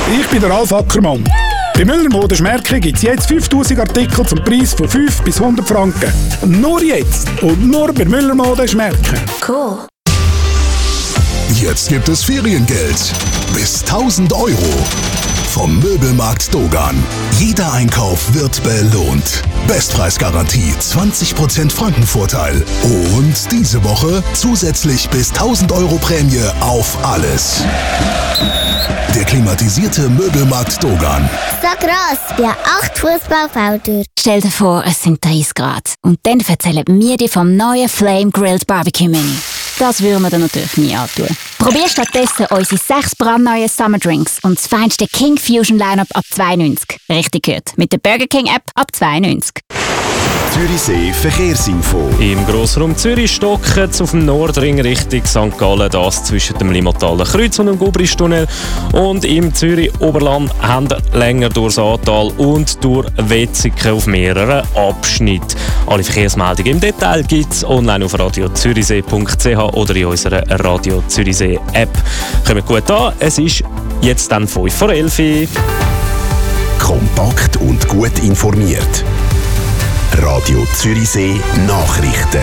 Ich bin der Ralf Ackermann. Bei Müller Mode Schmärkli gibt es jetzt 5000 Artikel zum Preis von 5 bis 100 Franken. Nur jetzt und nur bei Müller Mode Schmärkli. Cool. Jetzt gibt es Feriengeld. Bis 1000 € vom Möbelmarkt Dogan. Jeder Einkauf wird belohnt. Bestpreisgarantie, 20% Frankenvorteil. Und diese Woche zusätzlich bis 1000 € Prämie auf alles. Der klimatisierte Möbelmarkt Dogan. So gross wie 8 Fußballfelder. Stell dir vor, es sind 30 Grad. Und dann erzählen wir dir vom neuen Flame Grilled Barbecue Menü. Das würden wir dir natürlich nie antun. Probier stattdessen unsere 6 brandneuen Summer Drinks und das feinste King Fusion Lineup ab 2,90. Richtig gehört. Mit der Burger King App ab 2,90. Zürichsee Verkehrsinfo. Im Grossraum Zürich stocken auf dem Nordring Richtung St. Gallen, das zwischen dem Limmataler Kreuz und dem Gubristunnel. Und im Zürich-Oberland haben länger durchs Aartal und durch Wetzikon auf mehreren Abschnitten. Alle Verkehrsmeldungen im Detail gibt es online auf radiozürichsee.ch oder in unserer Radio Zürichsee App. Kommt gut an, es ist jetzt dann 5:11 Uhr. Kompakt und gut informiert. Radio Zürichsee Nachrichten.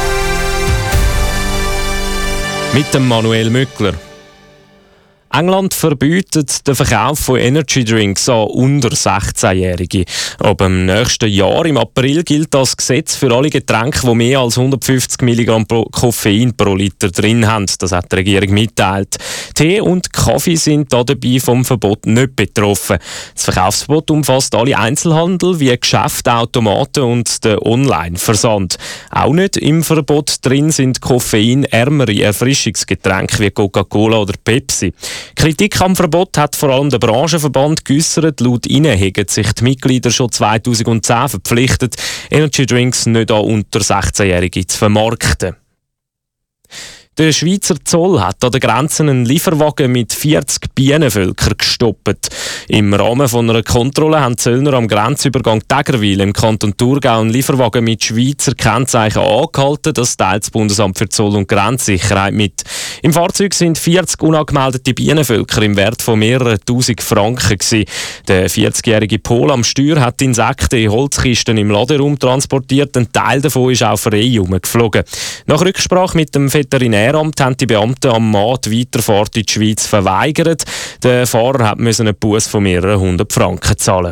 Mit dem Manuel Mückler. England verbietet den Verkauf von Energy Drinks an unter 16-Jährige. Ab dem nächsten Jahr, im April, gilt das Gesetz für alle Getränke, die mehr als 150 Milligramm Koffein pro Liter drin haben. Das hat die Regierung mitgeteilt. Tee und Kaffee sind dabei vom Verbot nicht betroffen. Das Verkaufsverbot umfasst alle Einzelhandel wie Geschäfte, Automaten und den Online-Versand. Auch nicht im Verbot drin sind koffeinärmere Erfrischungsgetränke wie Coca-Cola oder Pepsi. Kritik am Verbot hat vor allem der Branchenverband geäussert. Laut ihnen haben sich die Mitglieder schon 2010 verpflichtet, Energy Drinks nicht an unter 16-Jährige zu vermarkten. Der Schweizer Zoll hat an den Grenzen einen Lieferwagen mit 40 Bienenvölkern gestoppt. Im Rahmen von einer Kontrolle haben die Zöllner am Grenzübergang Tägerwil im Kanton Thurgau einen Lieferwagen mit Schweizer Kennzeichen angehalten. Das teilt das Bundesamt für Zoll- und Grenzsicherheit mit. Im Fahrzeug sind 40 unangemeldete Bienenvölker im Wert von mehreren tausend Franken gewesen. Der 40-jährige Pol am Steuer hat Insekten in Holzkisten im Laderaum transportiert. Ein Teil davon ist auch frei herumgeflogen. Nach Rücksprache mit dem Veterinäramt haben die Beamten am Mann die Weiterfahrt in die Schweiz verweigert. Der Fahrer musste einen Buß von mehreren 100 Franken zahlen.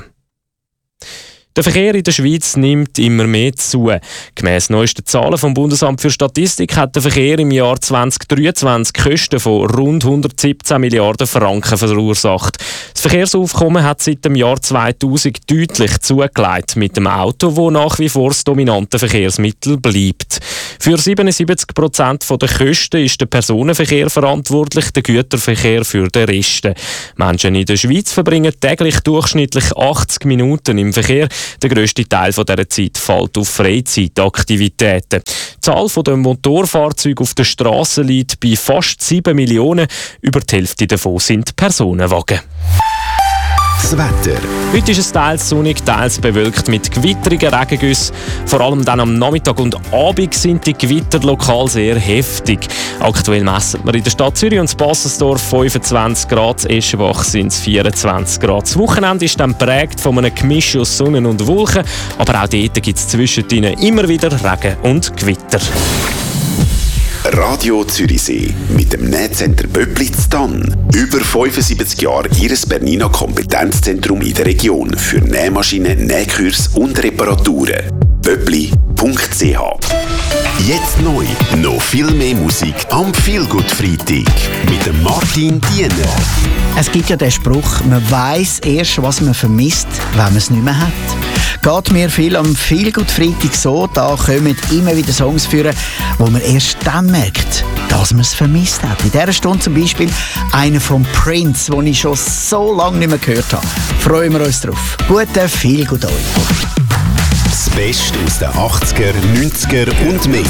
Der Verkehr in der Schweiz nimmt immer mehr zu. Gemäss neuesten Zahlen vom Bundesamt für Statistik hat der Verkehr im Jahr 2023 Kosten von rund 117 Milliarden Franken verursacht. Das Verkehrsaufkommen hat seit dem Jahr 2000 deutlich zugelegt mit dem Auto, das nach wie vor das dominante Verkehrsmittel bleibt. Für 77% der Kosten ist der Personenverkehr verantwortlich, der Güterverkehr für den Rest. Menschen in der Schweiz verbringen täglich durchschnittlich 80 Minuten im Verkehr. Der grösste Teil dieser Zeit fällt auf Freizeitaktivitäten. Die Zahl der Motorfahrzeuge auf der Straße liegt bei fast 7 Millionen. Über die Hälfte davon sind Personenwagen. Das Wetter. Heute ist es teils sonnig, teils bewölkt mit gewittrigen Regengüssen. Vor allem dann am Nachmittag und Abend sind die Gewitter lokal sehr heftig. Aktuell messen wir in der Stadt Zürich und in Bassensdorf 25 Grad, in Eschenbach sind es 24 Grad. Das Wochenende ist dann geprägt von einem Gemisch aus Sonne und Wolken, aber auch dort gibt es zwischendrin immer wieder Regen und Gewitter. Radio Zürichsee mit dem Nähcenter Böppli Ztann. Über 75 Jahre Ihres Bernina Kompetenzzentrum in der Region für Nähmaschinen, Nähkurs und Reparaturen. Böppli.ch. Jetzt neu, noch viel mehr Musik am Feelgood Freitag mit dem Martin Diener. Es gibt ja den Spruch, man weiss erst, was man vermisst, wenn man es nicht mehr hat. Geht mir viel am Feelgood Freitag so, da kommen immer wieder Songs führen, wo man erst dann merkt, dass man es vermisst hat. In dieser Stunde zum Beispiel einer von Prince, den ich schon so lange nicht mehr gehört habe. Freuen wir uns drauf. Guten Feelgood euch. Das Beste aus den 80er, 90er und mehr.